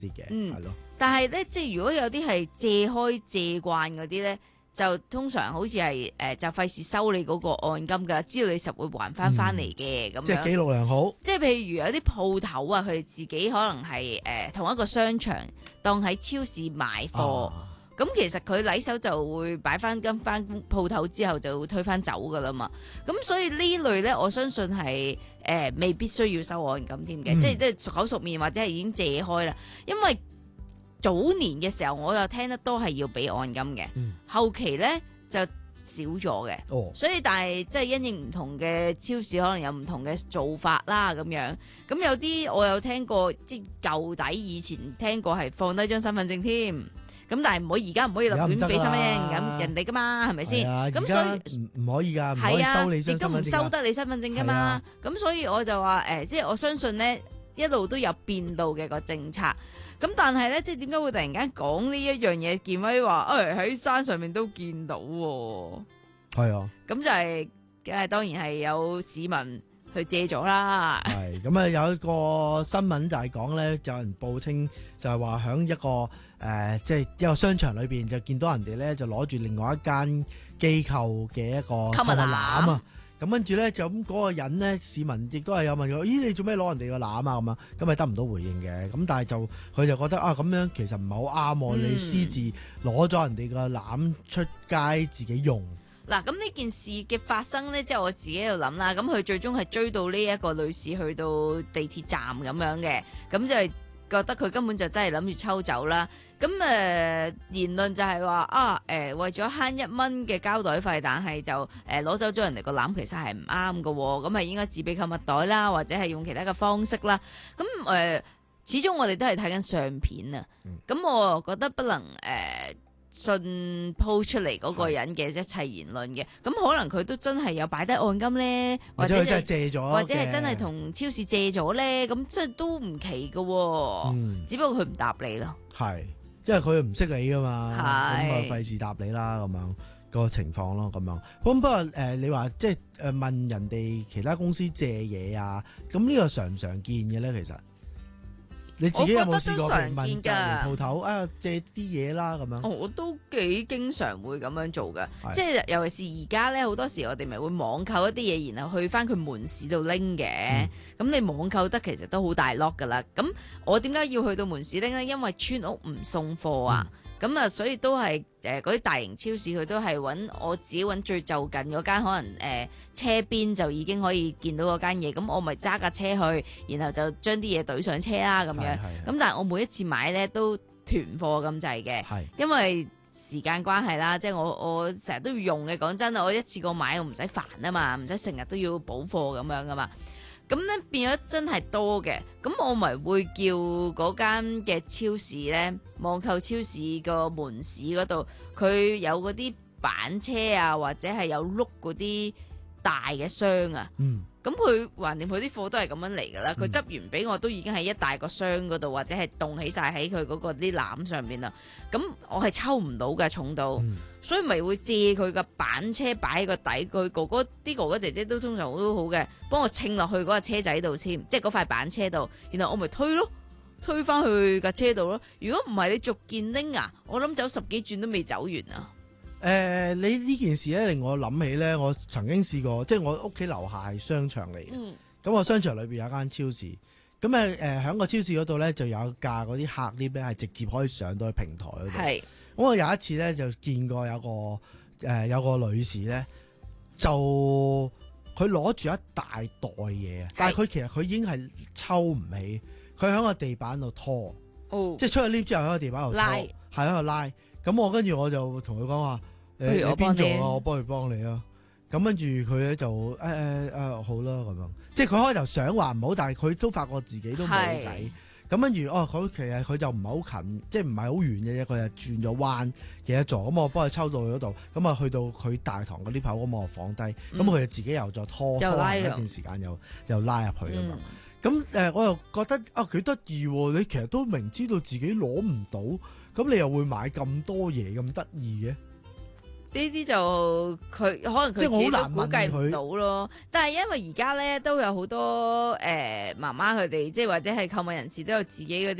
啲嘅，係咯。 但係咧，即係如果有啲係借開借慣嗰啲咧，就通常好似係就費事收你嗰個按金㗎，知道你實會還翻嚟嘅咁樣。 即係記錄良好。 即係譬如有啲鋪頭啊，佢哋自己可能係同一個商場當喺超市賣貨。咁其實佢禮手就會擺翻金翻鋪頭之後就會推翻走噶啦嘛，咁所以呢類咧我相信係未必需要收按金添嘅，即係熟口熟面或者係已經借開啦。因為早年嘅時候我又聽得多係要俾按金嘅，後期咧就少咗嘅。所以但係即係因應唔同嘅超市可能有唔同嘅做法啦咁樣，咁有啲我有聽過即係舊底以前聽過係放低張身份證添。咁但係而家唔可以立亂俾身份證咁人哋噶嘛，係咪先？咁所以唔可以噶，唔可以收你張身份證，亦都唔收得你身份證噶嘛。咁所以我就話即係我相信咧，一路都有變到嘅個政策。咁但係咧，即係點解會突然間講呢一樣嘢？健威話喺山上面都見到喎。係啊。咁就係梗係當然係有市民去借咗啦。 係咁啊！有一個新聞就係講咧，有人報稱就係話喺一個即係一個商場裏邊就見到人哋咧就攞住另外一間機構嘅一個購物籃啊！咁跟住咧就咁嗰個人咧，市民亦都係有問佢：咦，你做咩攞人哋個籃啊？咁樣咁咪得唔到回應嘅。咁但係佢就覺得咁樣其實唔係好啱喎，你私自攞咗人哋個籃出街自己用。 嗱，咁呢件事嘅發生呢，即係我自己喺度諗啦。咁佢最終係追到呢一個女士去到地鐵站咁樣嘅，咁就係覺得佢根本就真係諗住抽走啦。咁言論就係話為咗慳1蚊嘅膠袋費，但係就攞走咗人哋個籃，其實係唔啱㗎喎。咁係應該自備購物袋啦，或者係用其他嘅方式啦。咁始終我哋都係睇緊相片啊。咁我覺得不能信鋪出嚟嗰個人嘅一切言論嘅，咁可能佢都真係有擺低按金咧，或者真係借咗， 或者係真係同超市借咗咧，咁即係都唔奇㗎，只不過佢唔答你咯。 係，因為佢唔識你噶嘛，咁啊費事答你啦，咁樣個情況咯，咁樣。咁不過你話即係問人哋其他公司借嘢啊，咁呢個常唔常見嘅咧？其實。你自己有冇試過問隔離鋪頭借啲嘢啦咁樣？ 我都幾經常會咁樣做㗎，即係尤其是而家咧，好多時我哋咪會網購一啲嘢，然後去翻佢門市度拎嘅。咁你網購得其實都好大 lock 㗎啦。咁我點解要去到門市拎咧？因為村屋唔送貨啊。咁啊，所以都係嗰啲大型超市佢都係我自己揾最就近嗰間，可能車邊就已經可以見到嗰間嘢，咁我咪揸架車去，然後就將啲嘢懟上車啦咁樣。咁但係我每一次買呢都囤貨咁滯嘅，因為時間關係啦，即係我成日都要用嘅。講真，我一次過買我唔使煩啊嘛，唔使成日都要補貨咁樣噶嘛。咁咧變咗真係多嘅，咁我咪會叫嗰間嘅超市咧，網購超市個門市嗰度，佢有嗰啲板車啊，或者係有碌嗰啲大嘅箱啊。咁佢橫掂佢啲貨都係咁樣嚟噶啦，佢執完俾我都已經係一大個箱嗰度，或者係凍起晒喺佢嗰個啲籃上邊啦。咁我係抽唔到嘅重到，所以咪會借佢個板車擺喺個底。佢啲哥哥姐姐都通常都好嘅，幫我稱落去嗰個車仔度先，即係嗰塊板車度，然後我咪推翻去架車度咯。如果唔係你逐件拎啊，我諗走10幾轉都未走完啊。 你呢件事咧令我諗起咧，我曾經試過，即係我屋企樓下係商場嚟嘅，咁我商場裏邊有間超市，咁喺個超市嗰度咧就有架嗰啲客 lift 咧係直接可以上到去平台嗰度。咁我有一次咧就見過有個女士咧，就佢攞住一大袋嘢，但係其實佢已經係抽唔起，佢喺個地板度拖，即係出咗 lift 之後喺個地板度拖，係喺度拉。咁我跟住我就同佢講話，你邊做啊？我幫你啊！咁跟住佢咧就好啦咁樣，即係佢開頭想話唔好，但係佢都發覺自己都冇計。咁跟住其實佢就唔係好近，即係唔係好遠嘅啫。佢就轉咗彎嘅一座，咁我幫佢抽到去嗰度，咁啊去到佢大堂嗰啲口，咁我放低，咁佢就自己又再拖一段時間，又拉入去啊嘛。咁我又覺得幾得意喎！你其實都明知道自己攞唔到。咁你又會買咁多嘢咁得意嘅？ 呢啲就佢可能佢自己都估計唔到咯。但係因為而家咧都有好多媽媽佢哋，即係或者係購物人士都有自己嗰啲